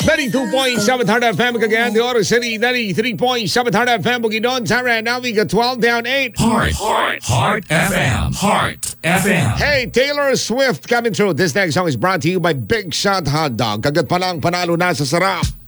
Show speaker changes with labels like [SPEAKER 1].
[SPEAKER 1] 92.7 Heart FM Cagayan de Oro City, 93.7 Heart FM Bukidnon, Tara, Naviga, 12 down 8.
[SPEAKER 2] Heart FM. Heart FM.
[SPEAKER 1] Hey, Taylor Swift coming through. This next song is brought to you by Big Shot Hot Dog. Kagat pa lang, panalo na sa sarap.